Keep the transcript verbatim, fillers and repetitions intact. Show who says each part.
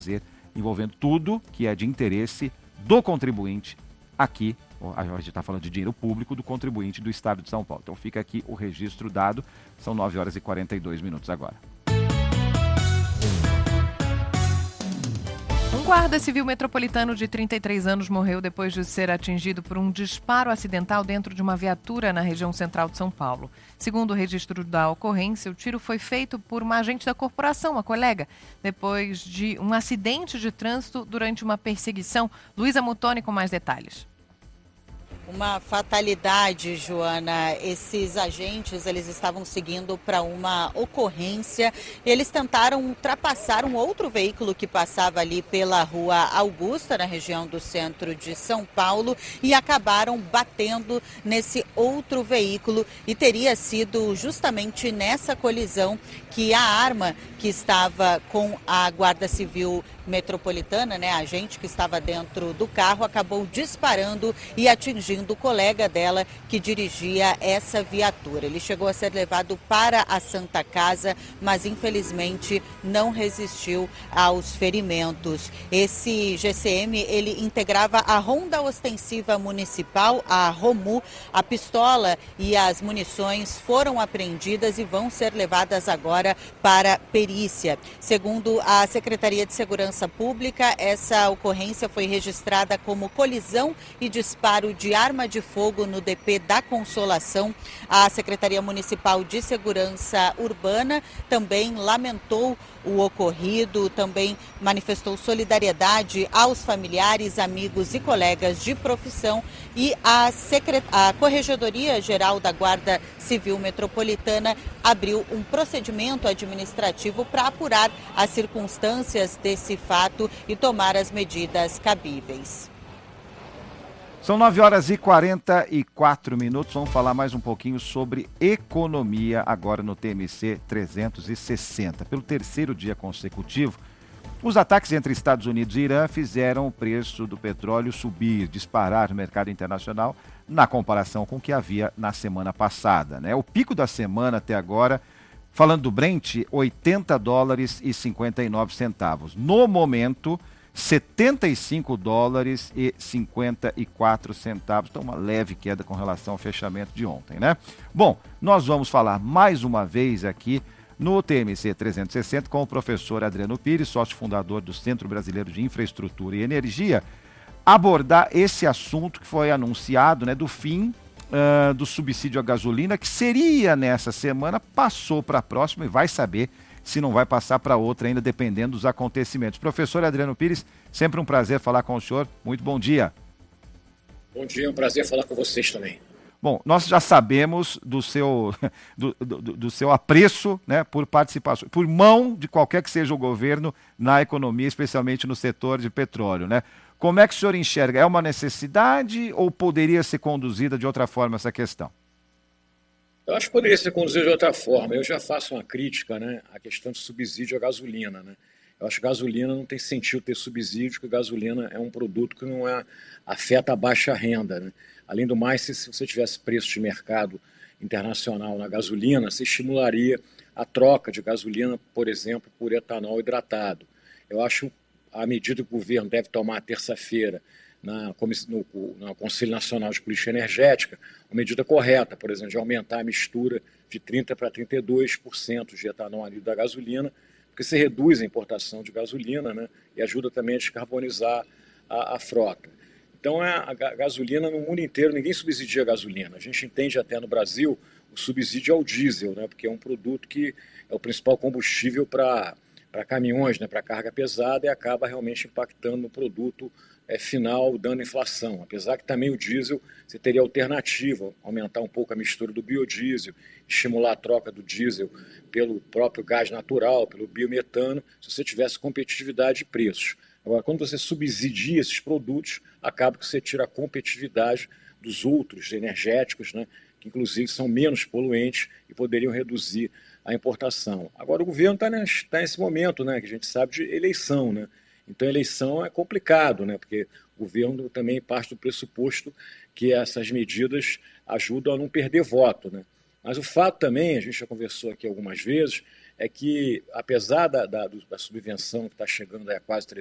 Speaker 1: envolvendo tudo que é de interesse do contribuinte aqui. A gente está falando de dinheiro público do contribuinte do Estado de São Paulo. Então fica aqui o registro dado. São nove horas e quarenta e dois minutos agora.
Speaker 2: Um guarda civil metropolitano de trinta e três anos morreu depois de ser atingido por um disparo acidental dentro de uma viatura na região central de São Paulo. Segundo o registro da ocorrência, o tiro foi feito por uma agente da corporação, uma colega, depois de um acidente de trânsito durante uma perseguição. Luísa Mutoni com mais detalhes.
Speaker 3: Uma fatalidade, Joana. Esses agentes, eles estavam seguindo para uma ocorrência. Eles tentaram ultrapassar um outro veículo que passava ali pela Rua Augusta, na região do centro de São Paulo, e acabaram batendo nesse outro veículo. E teria sido justamente nessa colisão que a arma que estava com a Guarda Civil Metropolitana, né, a agente que estava dentro do carro, acabou disparando e atingindo o colega dela que dirigia essa viatura. Ele chegou a ser levado para a Santa Casa, mas infelizmente não resistiu aos ferimentos. Esse G C M, ele integrava a Ronda Ostensiva Municipal, a ROMU. A pistola e as munições foram apreendidas e vão ser levadas agora para perícia. Segundo a Secretaria de Segurança Pública, essa ocorrência foi registrada como colisão e disparo de arma de fogo no D P da Consolação. A Secretaria Municipal de Segurança Urbana também lamentou o ocorrido, também manifestou solidariedade aos familiares, amigos e colegas de profissão, e a, Secret... a Corregedoria Geral da Guarda Civil Metropolitana abriu um procedimento administrativo para apurar as circunstâncias desse fato e tomar as medidas cabíveis.
Speaker 1: São nove horas e quarenta e quatro minutos. Vamos falar mais um pouquinho sobre economia agora no T M C trezentos e sessenta. Pelo terceiro dia consecutivo, os ataques entre Estados Unidos e Irã fizeram o preço do petróleo subir, disparar no mercado internacional na comparação com o que havia na semana passada, né? O pico da semana até agora, falando do Brent, oitenta dólares e cinquenta e nove centavos. No momento, setenta e cinco dólares e cinquenta e quatro centavos. Então, uma leve queda com relação ao fechamento de ontem, né? Bom, nós vamos falar mais uma vez aqui no T M C trezentos e sessenta com o professor Adriano Pires, sócio fundador do Centro Brasileiro de Infraestrutura e Energia, abordar esse assunto que foi anunciado, né, do fim uh, do subsídio à gasolina, que seria nessa semana, passou para a próxima e vai saber se não vai passar para outra ainda, dependendo dos acontecimentos. Professor Adriano Pires, sempre um prazer falar com o senhor. Muito bom dia.
Speaker 4: Bom dia, é um prazer falar com vocês também.
Speaker 1: Bom, nós já sabemos do seu, do, do, do seu apreço, né, por participação, por mão de qualquer que seja o governo na economia, especialmente no setor de petróleo, né? Como é que o senhor enxerga? É uma necessidade ou poderia ser conduzida de outra forma essa questão?
Speaker 4: Eu acho que poderia ser conduzido de outra forma. Eu já faço uma crítica, né, à questão de subsídio à gasolina, né? Eu acho que gasolina não tem sentido ter subsídio, porque gasolina é um produto que não é, afeta a baixa renda, né? Além do mais, se, se você tivesse preço de mercado internacional na gasolina, você estimularia a troca de gasolina, por exemplo, por etanol hidratado. Eu acho a medida que o governo deve tomar terça-feira na, no, no Conselho Nacional de Política Energética, uma medida correta, por exemplo, de aumentar a mistura de trinta por cento para trinta e dois por cento de etanol ali da gasolina, porque você reduz a importação de gasolina, né, e ajuda também a descarbonizar a, a frota. Então, a, a gasolina no mundo inteiro, ninguém subsidia a gasolina. A gente entende até no Brasil o subsídio ao diesel, né, porque é um produto que é o principal combustível para para caminhões, né, para carga pesada, e acaba realmente impactando no produto é, final, dando inflação. Apesar que também o diesel, você teria alternativa, aumentar um pouco a mistura do biodiesel, estimular a troca do diesel pelo próprio gás natural, pelo biometano, se você tivesse competitividade de preços. Agora, quando você subsidia esses produtos, acaba que você tira a competitividade dos outros energéticos, né, que inclusive são menos poluentes e poderiam reduzir a importação. Agora, o governo está nesse, tá nesse momento, né, que a gente sabe, de eleição, né? Então, a eleição é complicado, né, porque o governo também parte do pressuposto que essas medidas ajudam a não perder voto, né? Mas o fato também, a gente já conversou aqui algumas vezes, é que, apesar da, da, da subvenção que está chegando a quase